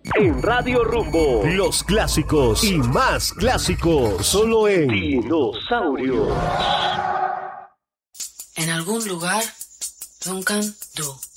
En Radio Rumbo, los clásicos y más clásicos, solo en Dinosaurios. En algún lugar, Duncan Du.